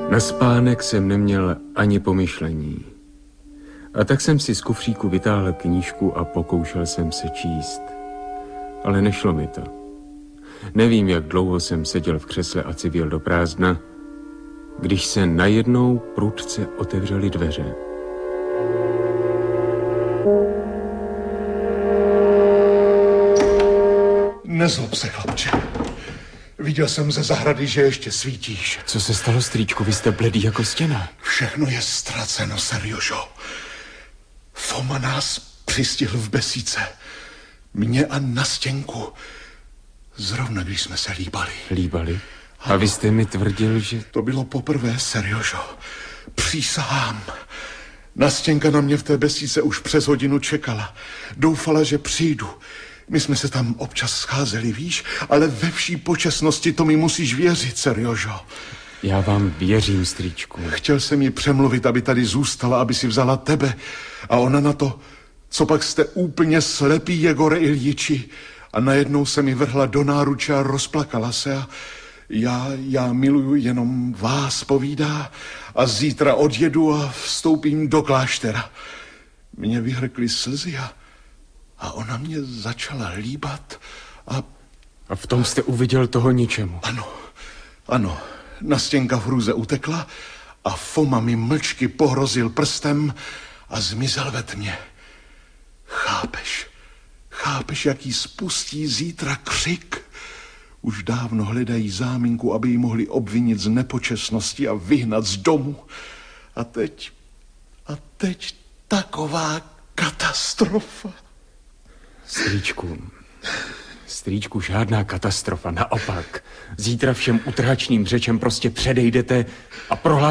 Na spánek jsem neměl ani pomyšlení. A tak jsem si z kufříku vytáhl knížku a pokoušel jsem se číst. Ale nešlo mi to. Nevím, jak dlouho jsem seděl v křesle a civil do prázdna, když se najednou prudce otevřely dveře. Nezlob se, chlapče. Viděl jsem ze zahrady, že ještě svítíš. Co se stalo, strýčku? Vy jste bledý jako stěna. Všechno je ztraceno, Serjožo. Foma nás přistihl v besíce. Mě a Nastěnku. Zrovna když jsme se líbali. Líbali? A vy jste mi tvrdil, že... To bylo poprvé, Serjožo. Přísahám. Nastěnka na mě v té besíce už přes hodinu čekala. Doufala, že přijdu. My jsme se tam občas scházeli, víš? Ale ve vší počestnosti to mi musíš věřit, Serjožo. Já vám věřím, strýčku. Chtěl jsem ji přemluvit, aby tady zůstala, aby si vzala tebe. A ona na to, co pak jste úplně slepý, Jegore Iljiči. A najednou se mi vrhla do náruče a rozplakala se. A já miluju jenom vás, povídá. A zítra odjedu a vstoupím do kláštera. Mě vyhrkly slzy a ona mě začala líbat A v tom jste uviděl toho ničemu. Ano. Nastěnka v hrůze utekla a Foma mi mlčky pohrozil prstem a zmizel ve tmě. Chápeš, jaký spustí zítra křik? Už dávno hledají záminku, aby ji mohli obvinit z nepočestnosti a vyhnat z domu. A teď taková katastrofa. Strýčku, žádná katastrofa, naopak. Zítra všem utrhačným řečem prostě předejdete a prohlásíte